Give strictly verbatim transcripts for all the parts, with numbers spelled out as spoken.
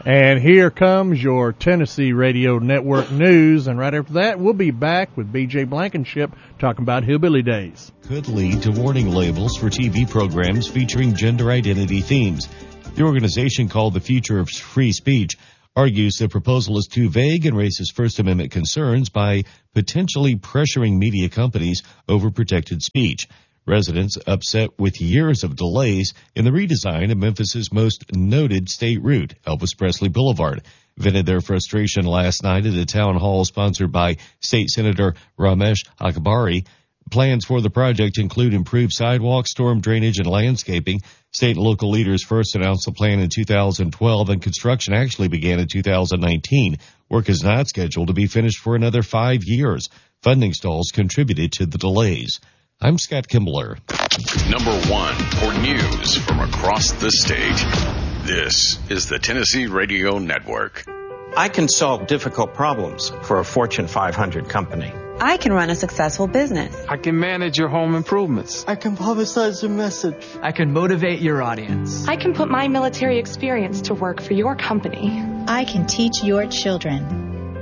And here comes your Tennessee Radio Network news. And right after that, we'll be back with B J Blankenship talking about Hillbilly Days. Could lead to warning labels for T V programs featuring gender identity themes. The organization, called the Future of Free Speech, argues the proposal is too vague and raises First Amendment concerns by potentially pressuring media companies over protected speech. Residents upset with years of delays in the redesign of Memphis's most noted state route, Elvis Presley Boulevard, vented their frustration last night at a town hall sponsored by State Senator Ramesh Akbari. Plans for the project include improved sidewalks, storm drainage, and landscaping. State and local leaders first announced the plan in two thousand twelve, and construction actually began in two thousand nineteen. Work is not scheduled to be finished for another five years. Funding stalls contributed to the delays. I'm Scott Kimbler. Number one for news from across the state. This is the Tennessee Radio Network. I can solve difficult problems for a Fortune five hundred company. I can run a successful business. I can manage your home improvements. I can publicize your message. I can motivate your audience. I can put my military experience to work for your company. I can teach your children.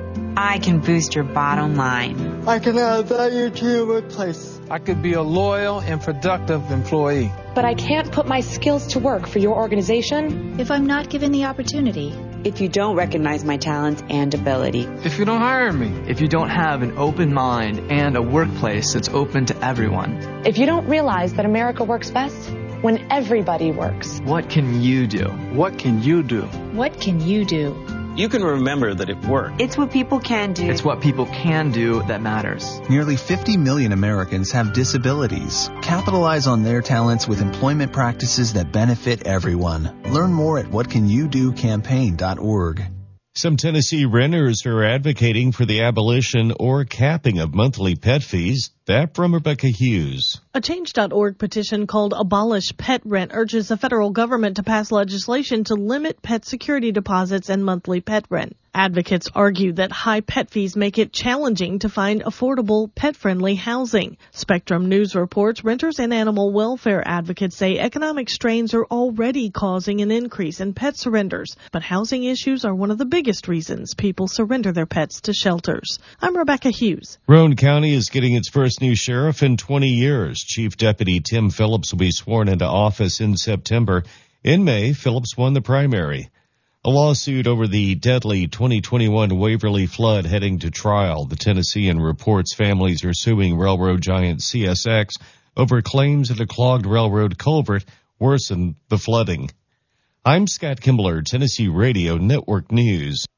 I can boost your bottom line. I can add value to your workplace. I could be a loyal and productive employee. But I can't put my skills to work for your organization if I'm not given the opportunity. If you don't recognize my talents and ability. If you don't hire me. If you don't have an open mind and a workplace that's open to everyone. If you don't realize that America works best when everybody works. What can you do? What can you do? What can you do? You can remember that it worked. It's what people can do. It's what people can do that matters. Nearly fifty million Americans have disabilities. Capitalize on their talents with employment practices that benefit everyone. Learn more at what can you do campaign dot org. Some Tennessee renters are advocating for the abolition or capping of monthly pet fees. That from Rebecca Hughes. A change dot org petition called Abolish Pet Rent urges the federal government to pass legislation to limit pet security deposits and monthly pet rent. Advocates argue that high pet fees make it challenging to find affordable, pet-friendly housing. Spectrum News reports renters and animal welfare advocates say economic strains are already causing an increase in pet surrenders, but housing issues are one of the biggest reasons people surrender their pets to shelters. I'm Rebecca Hughes. Roane County is getting its first new sheriff in twenty years. Chief Deputy Tim Phillips will be sworn into office in September. In May, Phillips won the primary. A lawsuit over the deadly twenty twenty-one Waverly flood heading to trial. The Tennessean reports families are suing railroad giant C S X over claims that a clogged railroad culvert worsened the flooding. I'm Scott Kimbler, Tennessee Radio Network News.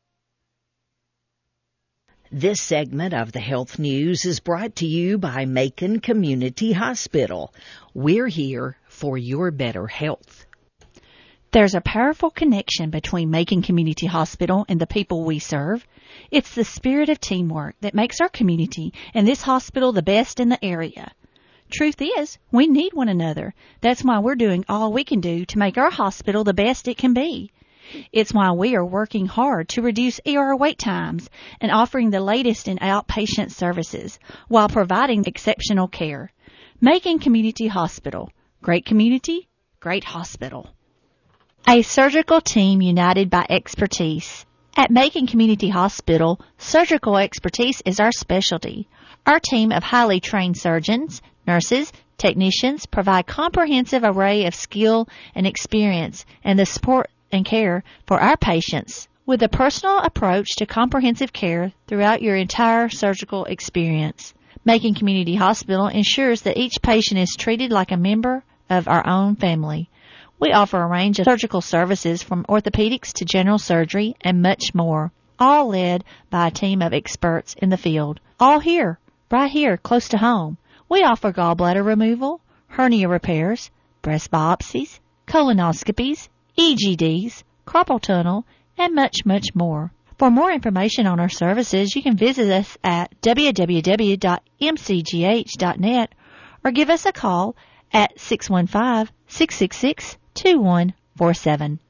This segment of the Health News is brought to you by Macon Community Hospital. We're here for your better health. There's a powerful connection between Macon Community Hospital and the people we serve. It's the spirit of teamwork that makes our community and this hospital the best in the area. Truth is, we need one another. That's why we're doing all we can do to make our hospital the best it can be. It's why we are working hard to reduce E R wait times and offering the latest in outpatient services while providing exceptional care. Macon Community Hospital. Great community, great hospital. A surgical team united by expertise. At Macon Community Hospital, surgical expertise is our specialty. Our team of highly trained surgeons, nurses, technicians provide comprehensive array of skill and experience and the support and care for our patients with a personal approach to comprehensive care throughout your entire surgical experience. Macon Community Hospital ensures that each patient is treated like a member of our own family. We offer a range of surgical services from orthopedics to general surgery and much more, all led by a team of experts in the field. All here, right here, close to home. We offer gallbladder removal, hernia repairs, breast biopsies, colonoscopies, E G Ds, carpal tunnel, and much, much more. For more information on our services, you can visit us at w w w dot m c g h dot net or give us a call at six one five, six six six, two one four seven.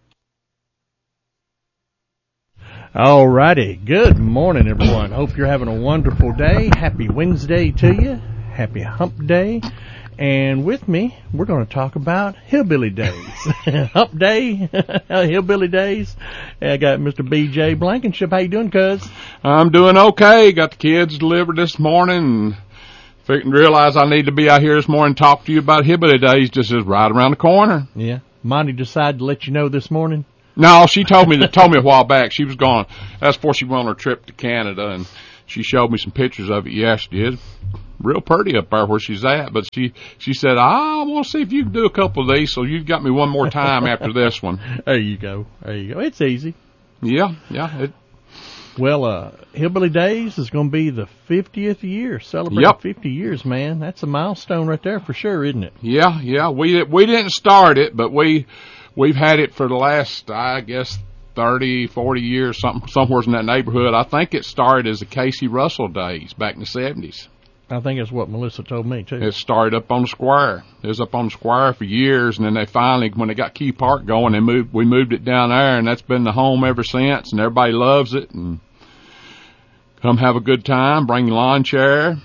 All righty. Good morning, everyone. Hope you're having a wonderful day. Happy Wednesday to you. Happy Hump Day. And with me, we're going to talk about Hillbilly Days. Hump Day, Hillbilly Days. I got Mister B J Blankenship. How you doing, cuz? I'm doing okay. Got the kids delivered this morning and realized I need to be out here this morning and talk to you about Hillbilly Days just is right around the corner. Yeah. Monty decided to let you know this morning? No, she told me told me a while back. She was gone. That's before she went on her trip to Canada, and she showed me some pictures of it yesterday. It's real pretty up there where she's at, but she she said, I want to see if you can do a couple of these, so you've got me one more time after this one. There you go. There you go. It's easy. Yeah, yeah. It, well, uh, Hillbilly Days is going to be the fiftieth year. Celebrating yep. fifty years, man. That's a milestone right there for sure, isn't it? Yeah, yeah. We we didn't start it, but we... We've had it for the last, I guess, thirty, forty years, something, somewhere in that neighborhood. I think it started as the Casey Russell days back in the seventies. I think that's what Melissa told me, too. It started up on the square. It was up on the square for years, and then they finally, when they got Key Park going, they moved, we moved it down there, and that's been the home ever since, and everybody loves it. And come have a good time, bring your lawn chair.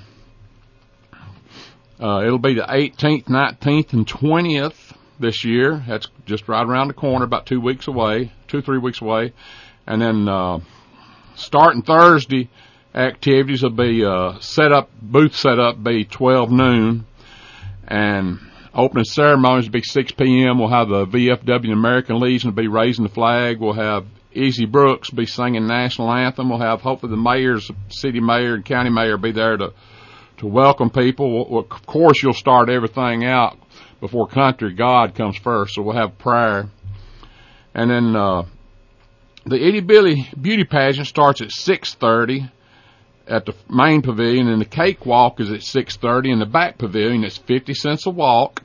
Uh, it'll be the eighteenth, nineteenth, and twentieth. This year. That's just right around the corner, about two weeks away, two, three weeks away. And then, uh, starting Thursday, activities will be, uh, set up, booth set up be twelve noon. And opening ceremonies will be six p.m. We'll have the V F W American Legion will be raising the flag. We'll have Easy Brooks be singing national anthem. We'll have hopefully the mayors, city mayor and county mayor be there to, to welcome people. Well, of course, you'll start everything out before country. God comes first, so we'll have prayer. And then uh the Itty Bitty Beauty Pageant starts at six thirty at the main pavilion, and the cakewalk is at six thirty in the back pavilion. It's fifty cents a walk.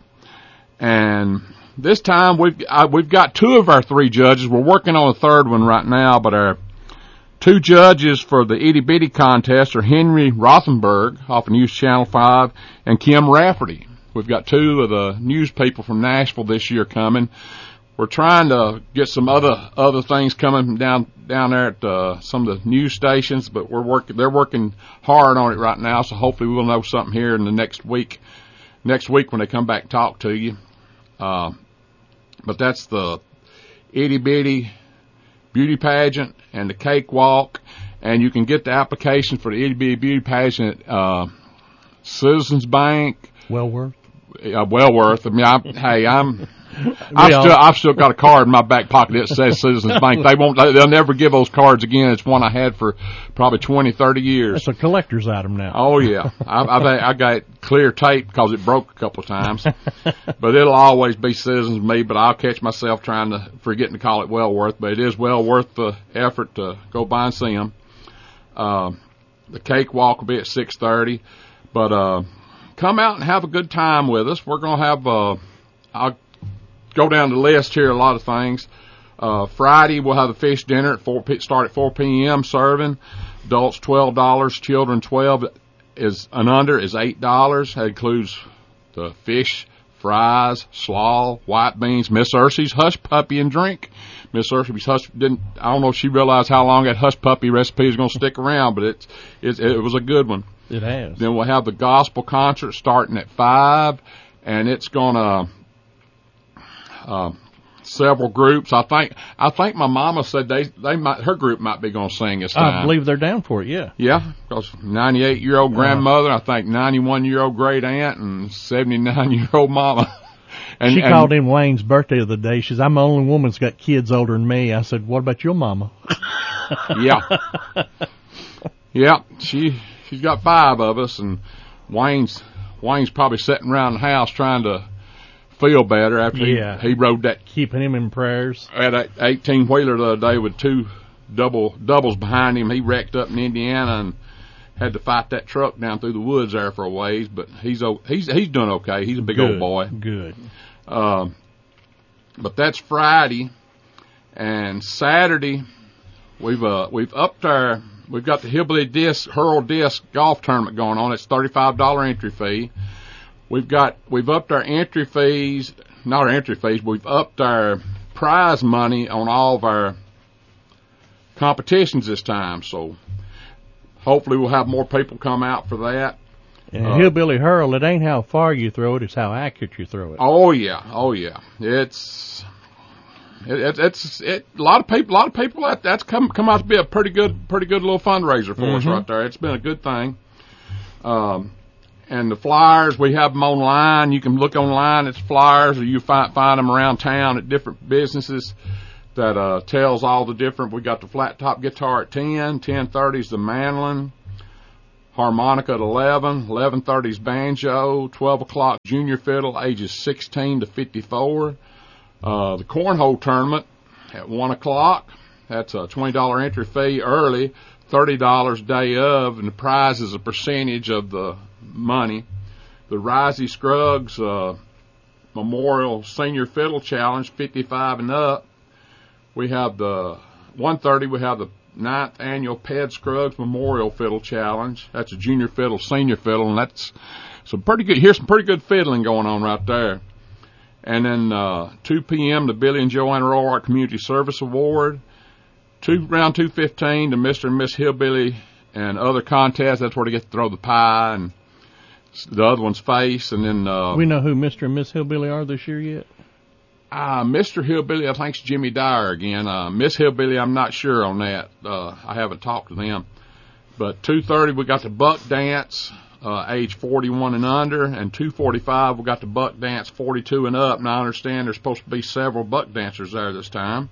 And this time we've I, we've got two of our three judges. We're working on a third one right now, but our two judges for the Itty Bitty contest are Henry Rothenberg off of News Channel five and Kim Rafferty. We've got two of the news people from Nashville this year coming. We're trying to get some other other things coming down down there at uh, some of the news stations, but we're working. They're working hard on it right now, so hopefully we'll know something here in the next week. Next week when they come back and talk to you. Uh, but that's the Itty Bitty Beauty Pageant and the Cakewalk, and you can get the application for the Itty Bitty Beauty Pageant at uh, Citizens Bank. Wellworth. Uh, Wellworth. I mean, I'm, hey, I'm, I've still, I've still got a card in my back pocket that says Citizens Bank. They won't, they'll never give those cards again. It's one I had for probably twenty, thirty years. It's a collector's item now. Oh yeah. I've, I've, I got clear tape because it broke a couple of times. But it'll always be Citizens me, but I'll catch myself trying to, forgetting to call it Wellworth, but it is well worth the effort to go by and see them. Uh, the cakewalk will be at six thirty, but, uh, come out and have a good time with us. We're going to have, uh, I'll go down the list here, a lot of things. Uh, Friday, we'll have a fish dinner at four, start at four p.m. serving. Adults twelve dollars, children twelve is and under is eight dollars. That includes the fish, fries, slaw, white beans, Miss Ursie's hush puppy and drink. Miss Ursie's hush didn't, I don't know if she realized how long that hush puppy recipe is going to stick around, but it's, it's, it was a good one. It has. Then we'll have the gospel concert starting at five, and it's gonna uh, several groups. I think I think my mama said they they might her group might be gonna sing this time. I believe they're down for it. Yeah. Yeah, because ninety-eight year old grandmother, I think ninety-one year old great aunt, and seventy-nine year old mama. And, she and, called in Wayne's birthday the other day. She says, I'm the only woman that's got kids older than me. I said, what about your mama? Yeah. Yeah, she, she's got five of us, and Wayne's, Wayne's probably sitting around the house trying to feel better after yeah. he, he rode that. Keeping him in prayers. At an eighteen wheeler the other day with two double, doubles behind him. He wrecked up in Indiana and had to fight that truck down through the woods there for a ways, but he's, he's, he's doing okay. He's a big Good, old boy. Good. Um, but that's Friday, and Saturday, we've, uh, we've upped our, we've got the Hillbilly Disc, Hurl Disc golf tournament going on. It's thirty-five dollars entry fee. We've got, we've upped our entry fees, not our entry fees, we've upped our prize money on all of our competitions this time. So hopefully we'll have more people come out for that. And uh, hillbilly hurl, it ain't how far you throw it, it's how accurate you throw it. Oh yeah, oh yeah. It's it, it, it's it. A lot of people, a lot of people that that's come come out to be a pretty good, pretty good little fundraiser for mm-hmm. us right there. It's been a good thing. Um, and the flyers, we have them online. You can look online at flyers, or you find find them around town at different businesses. That uh, tells all the different. We got the flat top guitar at ten, ten thirty is the mandolin, harmonica at eleven, eleven thirty is banjo, twelve o'clock junior fiddle, ages sixteen to fifty-four. Uh, the cornhole tournament at one o'clock. That's a twenty dollar entry fee early, thirty dollars day of, and the prize is a percentage of the money. The Risey Scruggs uh, Memorial Senior Fiddle Challenge, fifty-five and up. We have the one thirty, we have the ninth annual Ped Scruggs Memorial Fiddle Challenge. That's a junior fiddle, senior fiddle, and that's some pretty good, here's some pretty good fiddling going on right there. And then, uh, two p.m., the Billy and Joanna Roark Community Service Award. Two, around two fifteen, the Mister and Miss Hillbilly and other contests. That's where they get to throw the pie and the other one's face. And then, uh. We know who Mister and Miss Hillbilly are this year yet? Uh, Mister Hillbilly, I think it's Jimmy Dyer again. Uh, Miss Hillbilly, I'm not sure on that. Uh, I haven't talked to them. But two thirty, we got the buck dance, uh, age forty-one and under, and two forty-five, we got the buck dance forty-two and up. And I understand there's supposed to be several buck dancers there this time.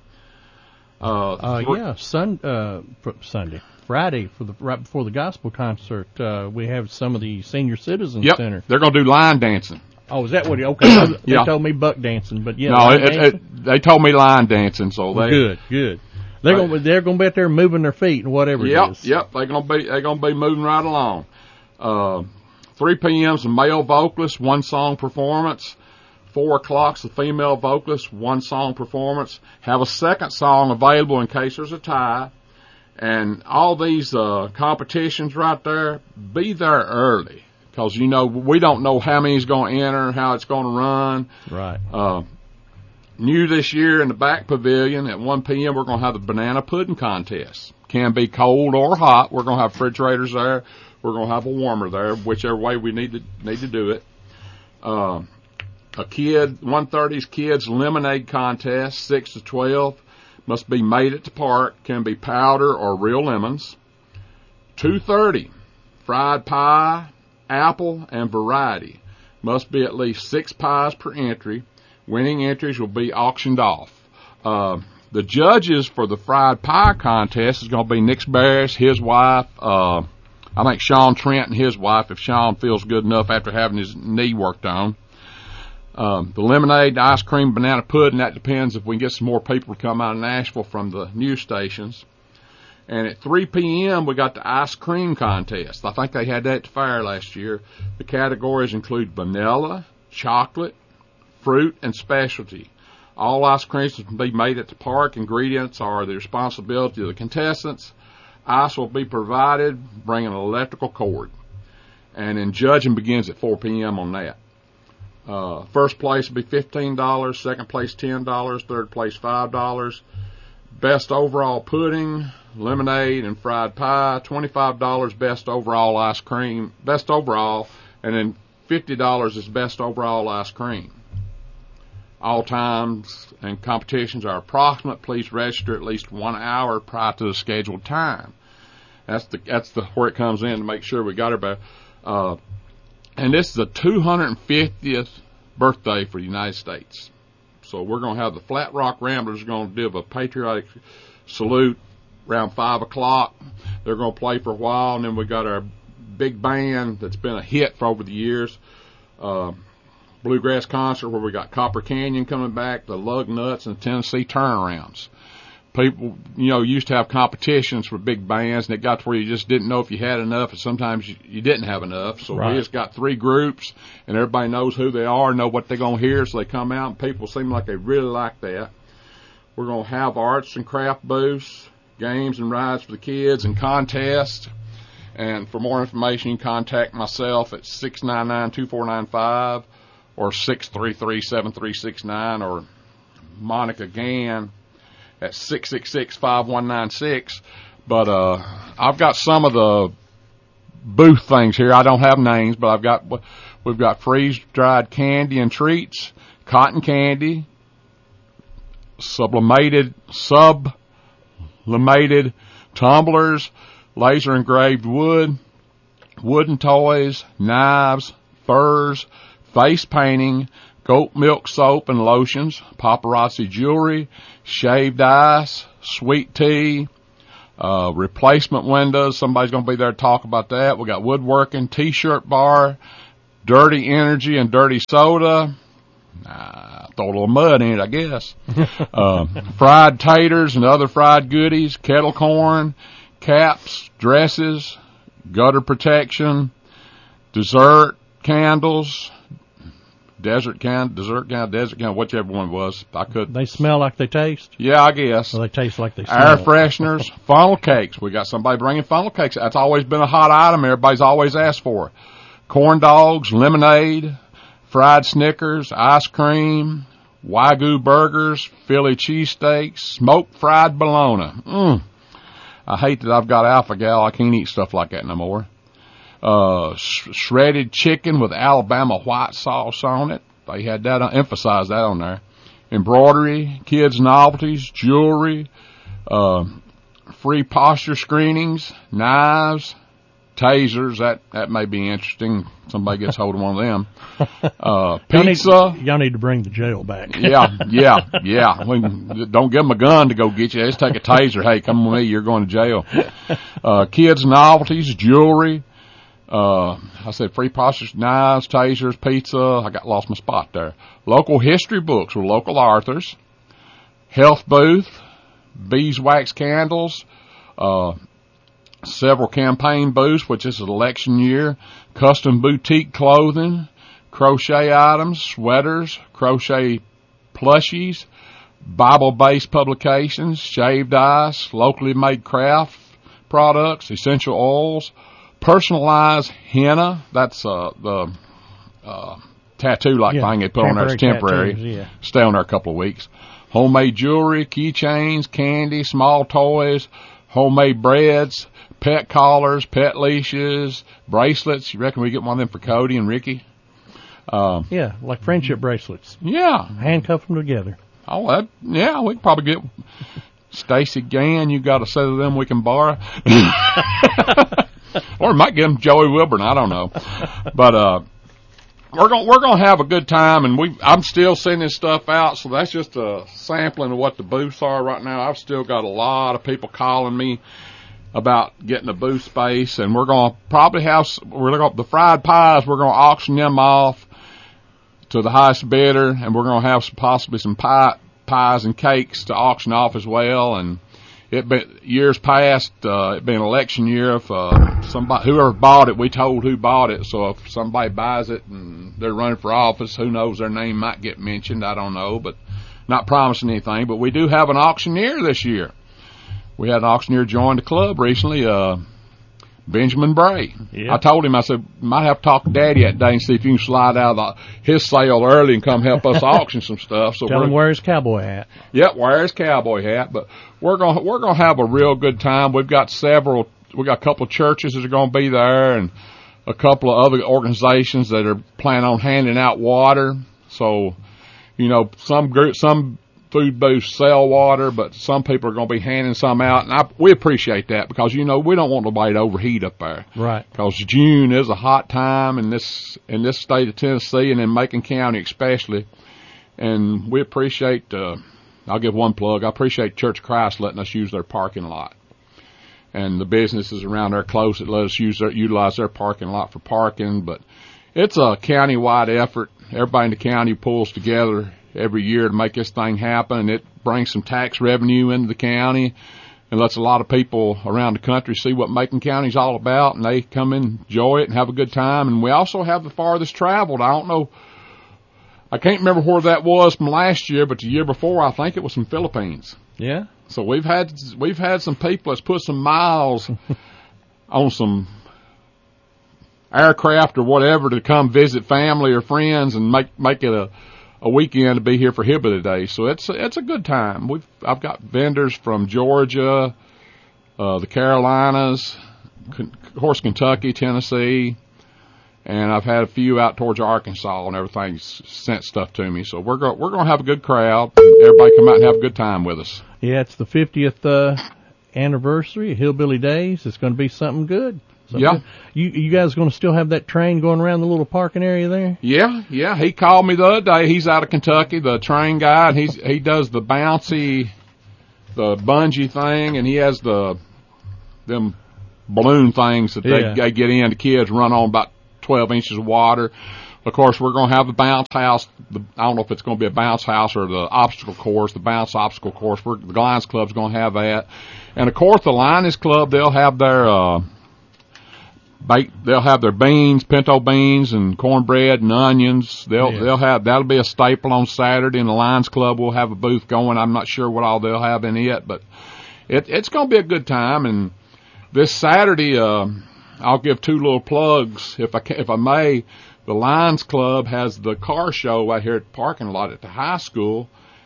Uh, uh th- yeah, sun, uh, Sunday, Friday, for the, right before the gospel concert, uh, we have some of the senior citizens yep, center. They're going to do line dancing. Oh, is that what? Okay, they yeah. told me buck dancing, but yeah. No, it, it, they told me line dancing, so they good, good. They're right. gonna they're gonna be out there moving their feet and whatever yep, it is. Yep, they're gonna be they're gonna be moving right along. Uh, three p.m.'s a male vocalist, one song performance. Four o'clock's the female vocalist, one song performance. Have a second song available in case there's a tie. And all these uh, competitions right there, be there early. Because, you know, we don't know how many's going to enter, how it's going to run. Right. Uh, new this year in the back pavilion at one p.m., we're going to have the banana pudding contest. Can be cold or hot. We're going to have refrigerators there. We're going to have a warmer there, whichever way we need to need to do it. Uh, a kid, one thirty's kids lemonade contest, six to twelve. Must be made at the park. Can be powder or real lemons. two thirty, fried pie, apple, and variety. Must be at least six pies per entry. Winning entries will be auctioned off. Uh, the judges for the fried pie contest is going to be Nick Barris, his wife, uh, I think Sean Trent and his wife, if Sean feels good enough after having his knee worked on. Um, the lemonade, ice cream, banana pudding, that depends if we can get some more people to come out of Nashville from the news stations. And at three p.m., we got the ice cream contest. I think they had that at the fair last year. The categories include vanilla, chocolate, fruit, and specialty. All ice creams will be made at the park. Ingredients are the responsibility of the contestants. Ice will be provided. Bring an electrical cord. And then judging begins at four p.m. on that. Uh, first place will be fifteen dollars, second place ten dollars, third place five dollars. Best overall pudding, lemonade, and fried pie, twenty-five dollars best overall ice cream, best overall, and then fifty dollars is best overall ice cream. All times and competitions are approximate. Please register at least one hour prior to the scheduled time. That's the that's the where it comes in to make sure we got everybody. Uh, and this is the two hundred fiftieth birthday for the United States. So we're going to have the Flat Rock Ramblers going to give a patriotic salute around five o'clock. They're going to play for a while, and then we got our big band that's been a hit for over the years. Uh, bluegrass concert where we got Copper Canyon coming back, the Lug Nuts, and Tennessee Turnarounds. People, you know, used to have competitions for big bands, and it got to where you just didn't know if you had enough, and sometimes you, you didn't have enough. So right. we just got three groups, and everybody knows who they are, know what they're going to hear, so they come out, and people seem like they really like that. We're going to have arts and craft booths, games and rides for the kids, and contests. And for more information, you can contact myself at six nine nine, two four nine five or six three three, seven three six nine, or Monica Gann at six six six, five one nine six. But uh, I've got some of the booth things here. I don't have names, but I've got, we've got freeze-dried candy and treats, cotton candy, sublimated, sublimated tumblers, laser engraved wood, wooden toys, knives, furs, face painting, goat milk soap and lotions, paparazzi jewelry, shaved ice, sweet tea, uh, replacement windows. Somebody's going to be there to talk about that. We got woodworking, t-shirt bar, dirty energy and dirty soda. Uh, throw a little mud in it, I guess. uh, fried taters and other fried goodies, kettle corn, caps, dresses, gutter protection, dessert candles, desert can, dessert can, desert can, whichever one it was. I could. They smell like they taste? Yeah, I guess. Well, they taste like they smell. Air fresheners, funnel cakes. We got somebody bringing funnel cakes. That's always been a hot item everybody's always asked for. Corn dogs, lemonade, fried Snickers, ice cream, Wagyu burgers, Philly cheesesteaks, smoked fried bologna. Mmm. I hate that I've got alpha-gal. I can't eat stuff like that no more. Uh, sh- shredded chicken with Alabama white sauce on it. They had that, on, emphasized that on there. Embroidery, kids' novelties, jewelry, uh, free posture screenings, knives, tasers. That, that may be interesting. Somebody gets hold of one of them. Uh, pizza. Y'all need, y'all need to bring the jail back. yeah, yeah, yeah. We, don't give them a gun to go get you. Just take a taser. Hey, come with me. You're going to jail. Uh, kids' novelties, jewelry. Uh, I said free postures, knives, tasers, pizza. I got lost my spot there. Local history books with local authors. Health booth, beeswax candles, uh, several campaign booths, which is an election year. Custom boutique clothing, crochet items, sweaters, crochet plushies, Bible-based publications, shaved ice, locally made craft products, essential oils, personalized henna. That's uh, the uh, tattoo-like yeah, thing they put on there. It's temporary. Tattoos, yeah. Stay on there a couple of weeks. Homemade jewelry, keychains, candy, small toys, homemade breads, pet collars, pet leashes, bracelets. You reckon we get one of them for Cody and Ricky? Um, yeah, like friendship bracelets. Yeah. Handcuff them together. Oh, that, yeah, we could probably get Stacy Gann. You got a set of them we can borrow. Or we might get them Joey Wilburn. I don't know. But, uh, we're going, we're going to have a good time, and we, I'm still sending stuff out, so that's just a sampling of what the booths are right now. I've still got a lot of people calling me about getting a booth space, and we're going to probably have, we're going to, the fried pies, we're going to auction them off to the highest bidder, and we're going to have some, possibly some pie, pies and cakes to auction off as well. And it been years past, uh, it been election year. If uh, somebody, whoever bought it, we told who bought it. So if somebody buys it and they're running for office, who knows, their name might get mentioned. I don't know, but not promising anything. But we do have an auctioneer this year. We had an auctioneer join the club recently, uh, Benjamin Bray. Yeah. I told him, I said, might have to talk to Daddy that day and see if you can slide out of the, his sale early and come help us auction some stuff. So tell him wear his cowboy hat. Yep, wear his cowboy hat. But we're gonna we're gonna have a real good time. We've got several. We got a couple of churches that are going to be there, and a couple of other organizations that are planning on handing out water. So, you know, some group, some food booths sell water, but some people are going to be handing some out, and I, we appreciate that because, you know, we don't want nobody to overheat up there. Right. Because June is a hot time in this in this state of Tennessee and in Macon County especially, and we appreciate. Uh, I'll give one plug. I appreciate Church of Christ letting us use their parking lot, and the businesses around there close that let us use their utilize their parking lot for parking. But it's a county-wide effort. Everybody in the county pulls together every year to make this thing happen, and it brings some tax revenue into the county and lets a lot of people around the country see what Macon County's all about, and they come and enjoy it and have a good time. And we also have the farthest traveled. I don't know, I can't remember where that was from last year, but the year before, I think it was from Philippines. Yeah. So we've had we've had some people that's put some miles on some aircraft or whatever to come visit family or friends and make make it a a weekend to be here for Hillbilly Day. So it's it's a good time. We've I've got vendors from Georgia, uh, the Carolinas, of course, Kentucky, Tennessee, and I've had a few out towards Arkansas and everything sent stuff to me. So we're going we're going to have a good crowd. Everybody come out and have a good time with us. Yeah, it's the fiftieth uh, anniversary of Hillbilly Days. It's going to be something good. Something yeah. Good. You you guys going to still have that train going around the little parking area there? Yeah, yeah. He called me the other day. He's out of Kentucky, the train guy, and he's he does the bouncy, the bungee thing, and he has the them balloon things that yeah. they, they get in. The kids run on about twelve inches of water. Of course, we're going to have the bounce house. The, I don't know if it's going to be a bounce house or the obstacle course, the bounce obstacle course. We're, the Lions Club's going to have that. And, of course, the Lions Club, they'll have their uh, bake, they'll have their beans, pinto beans and cornbread and onions. They'll, yeah. they'll have, that'll be a staple on Saturday. And the Lions Club will have a booth going. I'm not sure what all they'll have in it, but it, it's going to be a good time. And this Saturday, uh, I'll give two little plugs, if I can, if I may. The Lions Club has the car show right here at the parking lot at the high school,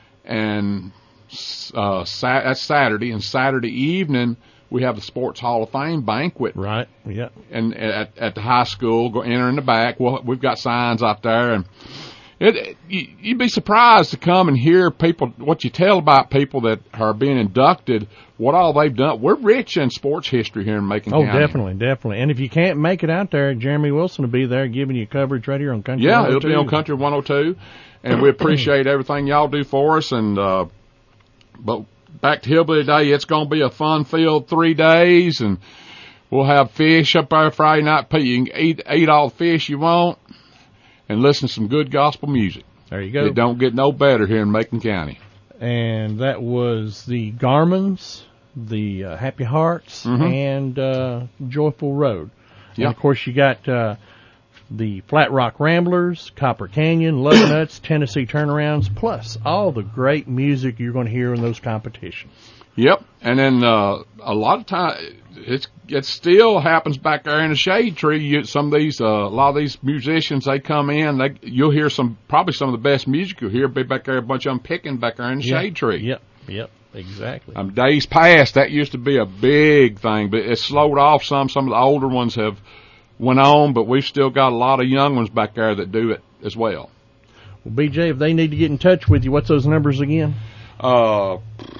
and uh, sa- that's Saturday. And Saturday evening, we have the Sports Hall of Fame banquet. Right. Yeah. And at at the high school, go enter in the back. Well, we've got signs out there, and it, it you, you'd be surprised to come and hear people what you tell about people that are being inducted. What all they've done. We're rich in sports history here in Macon oh, County. Oh, definitely, definitely. And if you can't make it out there, Jeremy Wilson will be there giving you coverage right here on Country yeah, one oh two. It'll be on Country one oh two. And we appreciate everything y'all do for us. And uh, but back to Hillbilly Day, it's going to be a fun-filled three days. And we'll have fish up there Friday night. You can eat, eat all the fish you want and listen to some good gospel music. There you go. It don't get no better here in Macon County. And that was the Garmins, the uh, Happy Hearts, mm-hmm. and uh, Joyful Road. Yeah. And, of course, you got uh, the Flat Rock Ramblers, Copper Canyon, Lug Nuts, Tennessee Turnarounds, plus all the great music you're going to hear in those competitions. Yep. And then uh, a lot of time it's it still happens back there in the shade tree. You, some of these, uh, a lot of these musicians, they come in. They you'll hear some probably some of the best music you'll hear. Be back there, a bunch of them picking back there in the yep. shade tree. Yep. Yep. Exactly. Um, days past, that used to be a big thing, but it's slowed off some. Some of the older ones have went on, but we've still got a lot of young ones back there that do it as well. Well, B J, if they need to get in touch with you, what's those numbers again? Uh,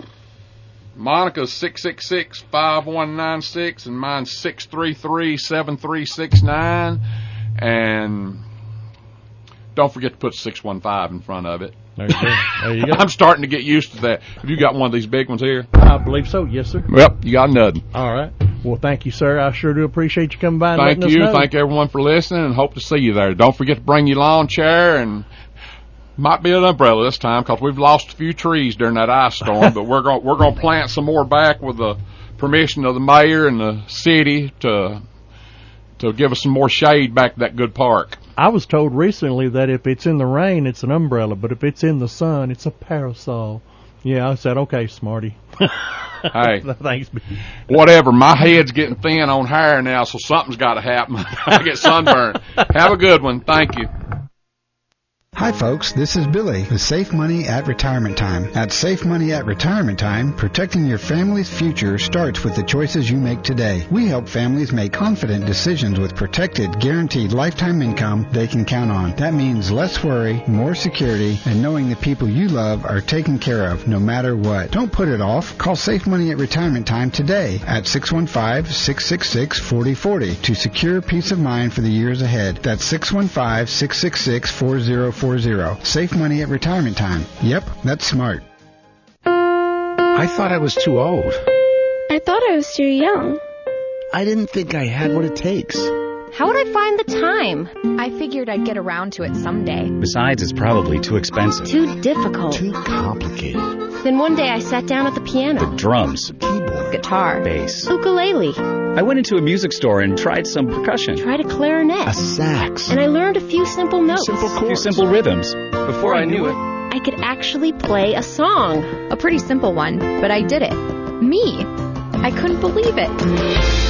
Monica's six six six, five one nine six, and mine's six three three, seven three six nine. And don't forget to put six one five in front of it. There you go. There you go. I'm starting to get used to that. Have you got one of these big ones here? I believe so. Yes, sir. Yep, you got nothing. All right. Well, thank you, sir. I sure do appreciate you coming by and Thank letting you. us know. Thank everyone for listening, and hope to see you there. Don't forget to bring your lawn chair, and might be an umbrella this time because we've lost a few trees during that ice storm. But we're going we're going to plant some more back with the permission of the mayor and the city to to give us some more shade back to that good park. I was told recently that if it's in the rain, it's an umbrella, but if it's in the sun, it's a parasol. Yeah, I said, okay, smarty. Hey, thanks. Whatever. My head's getting thin on hair now, so something's got to happen. I get sunburned. Have a good one. Thank you. Hi folks, this is Billy with Safe Money at Retirement Time. At Safe Money at Retirement Time, protecting your family's future starts with the choices you make today. We help families make confident decisions with protected, guaranteed lifetime income they can count on. That means less worry, more security, and knowing the people you love are taken care of no matter what. Don't put it off. Call Safe Money at Retirement Time today at six one five, six six six, four zero four zero to secure peace of mind for the years ahead. That's six one five, six six six, four zero four zero. Safe Money at Retirement Time. Yep, that's smart. I thought I was too old. I thought I was too young. I didn't think I had what it takes. How would I find the time? I figured I'd get around to it someday. Besides, it's probably too expensive. Too difficult. Too complicated. Then one day I sat down at the piano. The drums. Keyboard. Guitar. Bass. Ukulele. I went into a music store and tried some percussion. Tried a clarinet. A sax. And I learned a few simple notes. Simple chords. A few simple rhythms. Before I knew it, I could actually play a song. A pretty simple one, but I did it. Me. I couldn't believe it.